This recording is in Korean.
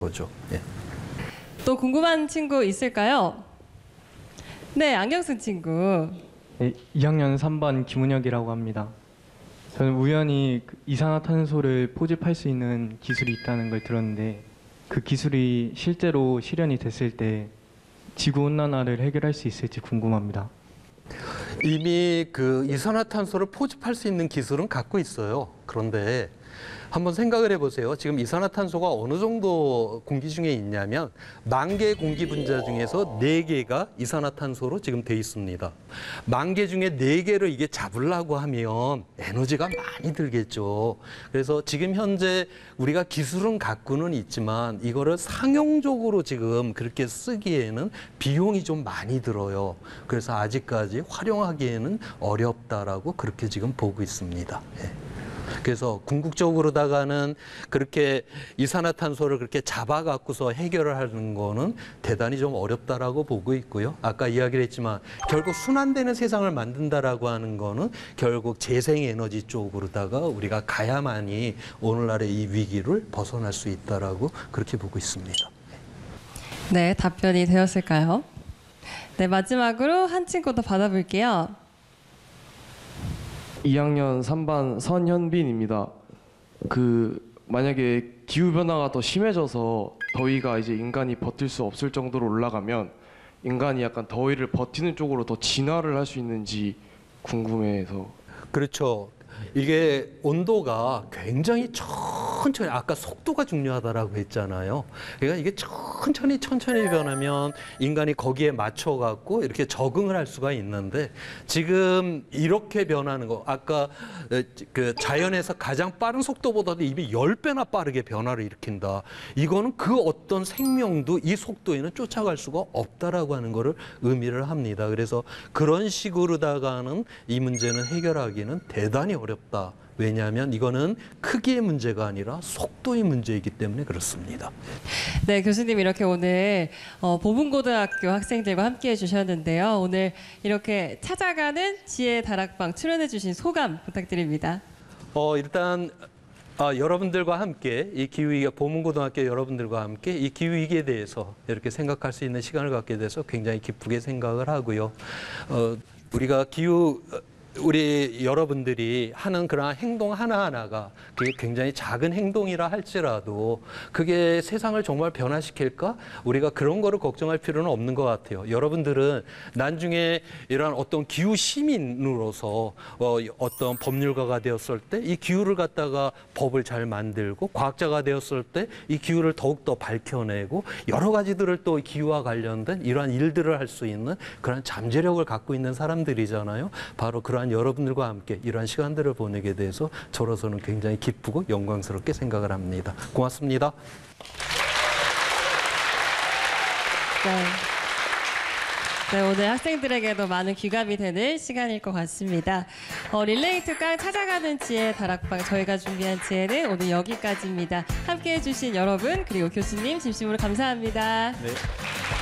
거죠. 예. 또 궁금한 친구 있을까요? 네, 안경 쓴 친구. 네, 2학년 3반 김은혁이라고 합니다. 저는 우연히 이산화탄소를 포집할 수 있는 기술이 있다는 걸 들었는데 그 기술이 실제로 실현이 됐을 때 지구온난화를 해결할 수 있을지 궁금합니다. 이미 그 이산화탄소를 포집할 수 있는 기술은 갖고 있어요. 그런데 한번 생각을 해보세요. 지금 이산화탄소가 어느 정도 공기 중에 있냐면 10,000개 공기 분자 중에서 4개가 이산화탄소로 지금 돼 있습니다. 10,000개 중에 4개를 이게 잡으려고 하면 에너지가 많이 들겠죠. 그래서 지금 현재 우리가 기술은 갖고는 있지만 이거를 상용적으로 지금 그렇게 쓰기에는 비용이 좀 많이 들어요. 그래서 아직까지 활용하기에는 어렵다라고 그렇게 지금 보고 있습니다. 예. 그래서 궁극적으로다가는 그렇게 이산화탄소를 그렇게 잡아갖고서 해결을 하는 거는 대단히 좀 어렵다라고 보고 있고요. 아까 이야기를 했지만 결국 순환되는 세상을 만든다라고 하는 거는 결국 재생에너지 쪽으로다가 우리가 가야만이 오늘날의 이 위기를 벗어날 수 있다라고 그렇게 보고 있습니다. 네, 답변이 되었을까요? 네, 마지막으로 한 친구 더 받아볼게요. 2학년 3반 선현빈입니다. 만약에 기후 변화가 더 심해져서 더위가 이제 인간이 버틸 수 없을 정도로 올라가면 인간이 약간 더위를 버티는 쪽으로 더 진화를 할 수 있는지 궁금해서. 그렇죠. 이게 온도가 굉장히 천천히, 아까 속도가 중요하다라고 했잖아요. 그러니까 이게 천천히 변하면 인간이 거기에 맞춰갖고 이렇게 적응을 할 수가 있는데 지금 이렇게 변하는 거, 아까 그 자연에서 가장 빠른 속도보다도 이미 10배나 빠르게 변화를 일으킨다. 이거는 그 어떤 생명도 이 속도에는 쫓아갈 수가 없다라고 하는 거를 의미를 합니다. 그래서 그런 식으로다가는 이 문제는 해결하기는 대단히 어렵다. 왜냐하면 이거는 크기의 문제가 아니라 속도의 문제이기 때문에 그렇습니다. 네, 교수님 이렇게 오늘 보문고등학교 학생들과 함께해 주셨는데요. 오늘 이렇게 찾아가는 지혜 다락방 출연해 주신 소감 부탁드립니다. 일단 여러분들과 함께 이 기후위기, 보문고등학교 여러분들과 함께 이 기후위기에 대해서 이렇게 생각할 수 있는 시간을 갖게 돼서 굉장히 기쁘게 생각을 하고요. 우리가 우리 여러분들이 하는 그러한 행동 하나하나가 그게 굉장히 작은 행동이라 할지라도 그게 세상을 정말 변화시킬까? 우리가 그런 거를 걱정할 필요는 없는 것 같아요. 여러분들은 나중에 이러한 어떤 기후 시민으로서 어떤 법률가가 되었을 때 이 기후를 갖다가 법을 잘 만들고 과학자가 되었을 때 이 기후를 더욱더 밝혀내고 여러 가지들을 또 기후와 관련된 이러한 일들을 할 수 있는 그런 잠재력을 갖고 있는 사람들이잖아요. 바로 그러한 여러분들과 함께 이러한 시간들을 보내게 돼서 저로서는 굉장히 기쁘고 영광스럽게 생각을 합니다. 고맙습니다. 네, 오늘 학생들에게도 많은 귀감이 되는 시간일 것 같습니다. 릴레이 특강 찾아가는 지혜 다락방 저희가 준비한 지혜는 오늘 여기까지입니다. 함께해 주신 여러분 그리고 교수님 진심으로 감사합니다. 네.